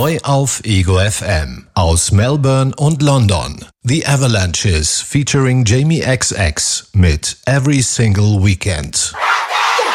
Neu auf Ego FM. Aus Melbourne und London. The Avalanches featuring Jamie XX mit Every Single Weekend.